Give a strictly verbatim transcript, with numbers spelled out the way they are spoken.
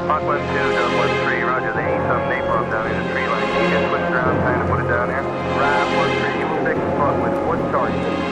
Hawk one two, Dub one three, roger, they need some napalm down in the tree line. Can you just switch around, kind of put it down here? Right, one three, you will take the spot with one target.